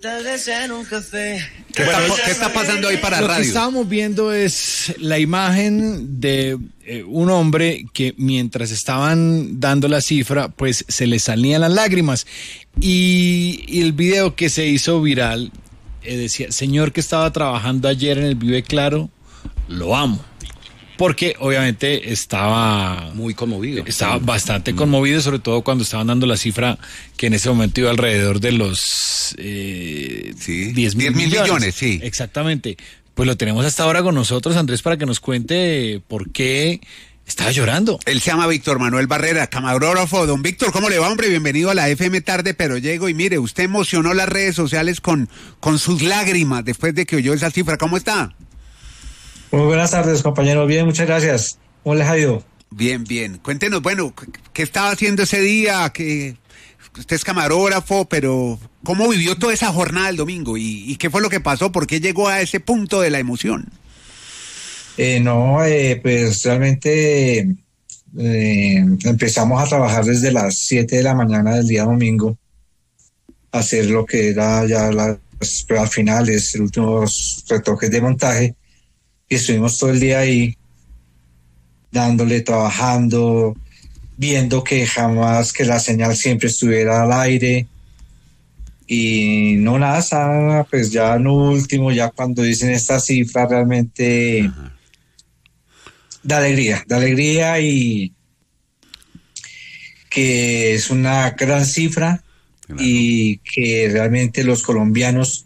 ¿Qué está pasando ahí para Lo radio? que estábamos viendo es la imagen de un hombre que mientras estaban dando la cifra, pues se le salían las lágrimas. Y el video que se hizo viral decía, señor que estaba trabajando ayer en el Vive Claro, lo amo. Porque obviamente estaba muy conmovido. Estaba bastante conmovido, sobre todo cuando estaban dando la cifra que en ese momento iba alrededor de los 10 mil millones. Sí. Exactamente. Pues lo tenemos hasta ahora con nosotros, Andrés, para que nos cuente por qué estaba llorando. Él se llama Víctor Manuel Barrera, camarógrafo. Don Víctor, ¿cómo le va, hombre? Bienvenido a la FM Tarde, pero llego y mire, usted emocionó las redes sociales con sus lágrimas después de que oyó esa cifra. ¿Cómo está? Muy buenas tardes, compañero. Bien, muchas gracias. ¿Cómo les ha ido? Bien, bien. Cuéntenos, bueno, ¿qué estaba haciendo ese día? Que usted es camarógrafo, pero ¿cómo vivió toda esa jornada el domingo? ¿Y qué fue lo que pasó? ¿Por qué llegó a ese punto de la emoción? Pues realmente empezamos a trabajar desde las 7 de la mañana del día domingo, a hacer lo que era ya las pruebas finales, los últimos retoques de montaje. Y estuvimos todo el día ahí, dándole, trabajando, viendo que jamás que la señal siempre estuviera al aire. Y no nada, está, pues ya en último, ya cuando dicen esta cifra realmente da alegría y que es una gran cifra. Claro. Y que realmente los colombianos